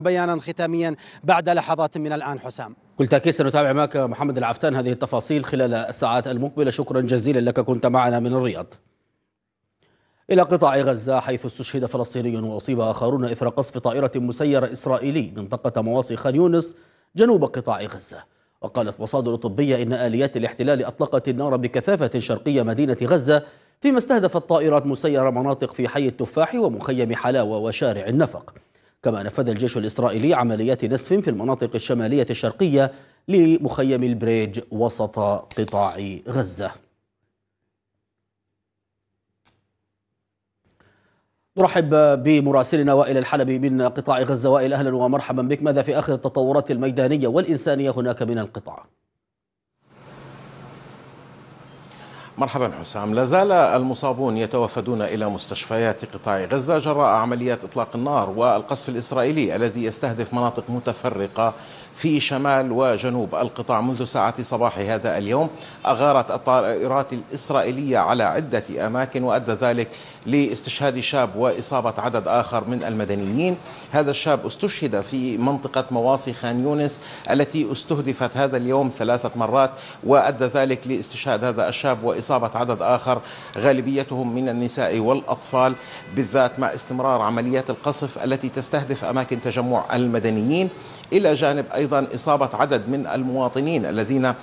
بيانا ختاميا بعد لحظات من الآن. حسام، كل تأكيد سنتابع معك محمد العفتان هذه التفاصيل خلال الساعات المقبلة. شكرا جزيلا لك، كنت معنا من الرياض. إلى قطاع غزة، حيث استشهد فلسطيني وأصيب آخرون إثر قصف طائرة مسيرة إسرائيلي منطقة مواصي خان يونس جنوب قطاع غزة. وقالت مصادر طبية إن آليات الاحتلال أطلقت النار بكثافة شرقية مدينة غزة، فيما استهدفت طائرات مسيرة مناطق في حي التفاح ومخيم حلاوة وشارع النفق. كما نفذ الجيش الإسرائيلي عمليات نسف في المناطق الشمالية الشرقية لمخيم البريج وسط قطاع غزة. نرحب بمراسلنا وائل الحلبي من قطاع غزة. وائل، أهلا ومرحبا بك. ماذا في آخر التطورات الميدانية والإنسانية هناك من القطاع؟ مرحبا حسام. لا زال المصابون يتوافدون إلى مستشفيات قطاع غزة جراء عمليات إطلاق النار والقصف الإسرائيلي الذي يستهدف مناطق متفرقة في شمال وجنوب القطاع. منذ ساعات صباح هذا اليوم أغارت الطائرات الإسرائيلية على عدة أماكن، وأدى ذلك لاستشهاد شاب وإصابة عدد آخر من المدنيين. هذا الشاب استشهد في منطقة مواصي خان يونس التي استهدفت هذا اليوم 3 مرات، وأدى ذلك لاستشهاد هذا الشاب وإصابة عدد آخر غالبيتهم من النساء والأطفال، بالذات مع استمرار عمليات القصف التي تستهدف أماكن تجمع المدنيين، إلى جانب أيضا إصابة عدد من المواطنين الذين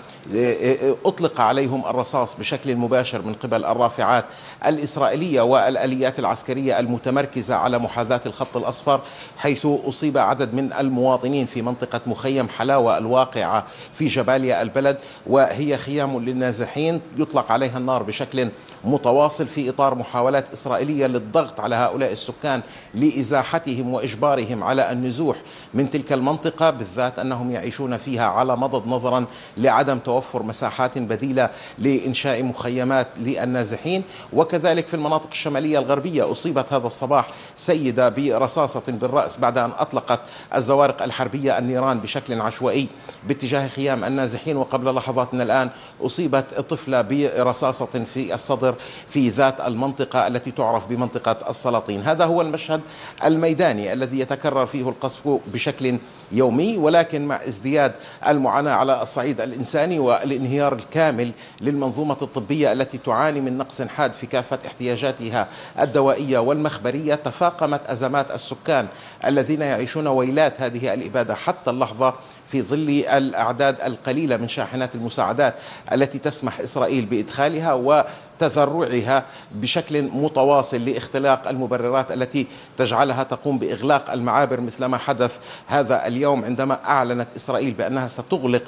أطلق عليهم الرصاص بشكل مباشر من قبل الرافعات الإسرائيلية والآليات العسكرية المتمركزة على محاذاة الخط الأصفر، حيث أصيب عدد من المواطنين في منطقة مخيم حلاوة الواقعة في جباليا البلد، وهي خيام للنازحين يطلق عليها النار بشكل متواصل في إطار محاولات إسرائيلية للضغط على هؤلاء السكان لإزاحتهم وإجبارهم على النزوح من تلك المنطقة، بالذات أنهم يعيشون فيها على مضض نظرا لعدم توفر مساحات بديلة لإنشاء مخيمات للنازحين. وكذلك في المناطق الشمالية الغربية أصيبت هذا الصباح سيدة برصاصة بالرأس بعد أن أطلقت الزوارق الحربية النيران بشكل عشوائي باتجاه خيام النازحين، وقبل لحظات من الآن أصيبت طفلة برصاصة في الصدر في ذات المنطقة التي تعرف بمنطقة السلاطين. هذا هو المشهد الميداني الذي يتكرر فيه القصف بشكل يومي، ولكن مع ازدياد المعاناة على الصعيد الإنساني والانهيار الكامل للمنظومة الطبية التي تعاني من نقص حاد في كافة احتياجاتها الدوائية والمخبرية، تفاقمت أزمات السكان الذين يعيشون ويلات هذه الإبادة حتى اللحظة في ظل الأعداد القليلة من شاحنات المساعدات التي تسمح إسرائيل بإدخالها وتذرعها بشكل متواصل لاختلاق المبررات التي تجعلها تقوم بإغلاق المعابر، مثلما حدث هذا اليوم عندما أعلنت إسرائيل بأنها ستغلق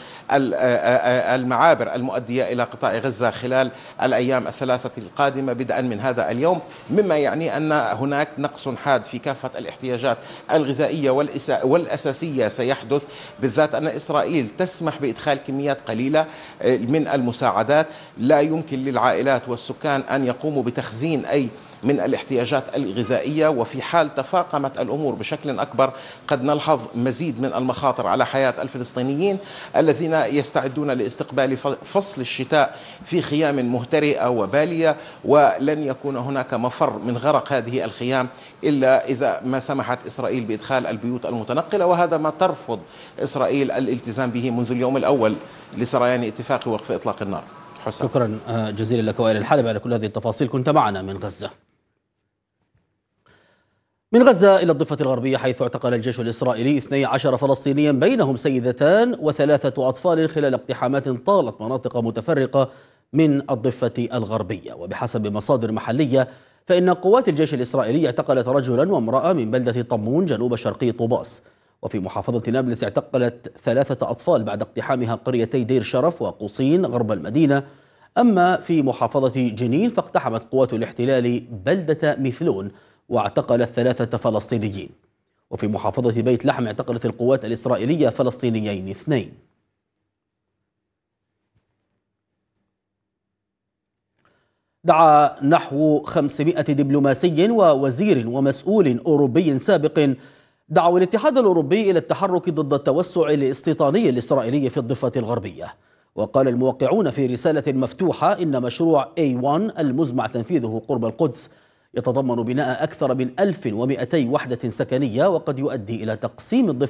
المعابر المؤدية إلى قطاع غزة خلال الأيام الثلاثة القادمة بدءا من هذا اليوم، مما يعني أن هناك نقص حاد في كافة الاحتياجات الغذائية والأساسية سيحدث، بالذات أن إسرائيل تسمح بإدخال كميات قليلة من المساعدات. لا يمكن للعائلات والسكان أن يقوموا بتخزين أي من الاحتياجات الغذائية، وفي حال تفاقمت الأمور بشكل أكبر قد نلحظ مزيد من المخاطر على حياة الفلسطينيين الذين يستعدون لاستقبال فصل الشتاء في خيام مهترئة وبالية، ولن يكون هناك مفر من غرق هذه الخيام إلا إذا ما سمحت إسرائيل بإدخال البيوت المتنقلة، وهذا ما ترفض إسرائيل الالتزام به منذ اليوم الأول لسريان اتفاق وقف إطلاق النار. حسن. شكرا جزيلا لك وائل الحلبي على كل هذه التفاصيل، كنت معنا من غزة. من غزة إلى الضفة الغربية، حيث اعتقل الجيش الإسرائيلي 12 فلسطينيا بينهم سيدتان و3 أطفال خلال اقتحامات طالت مناطق متفرقة من الضفة الغربية. وبحسب مصادر محلية فإن قوات الجيش الإسرائيلي اعتقلت رجلا وامرأة من بلدة طمون جنوب شرقي طوباس. وفي محافظة نابلس اعتقلت 3 أطفال بعد اقتحامها قريتي دير شرف وقوصين غرب المدينة. أما في محافظة جنين فاقتحمت قوات الاحتلال بلدة مثلون واعتقلت 3 فلسطينيين. وفي محافظة بيت لحم اعتقلت القوات الإسرائيلية فلسطينيين 2. دعا نحو 500 دبلوماسي ووزير ومسؤول أوروبي سابق دعوا الاتحاد الأوروبي إلى التحرك ضد التوسع الاستيطاني الإسرائيلي في الضفة الغربية. وقال الموقعون في رسالة مفتوحة إن مشروع A1 المزمع تنفيذه قرب القدس يتضمن بناء أكثر من 1200 وحدة سكنية، وقد يؤدي إلى تقسيم الضفة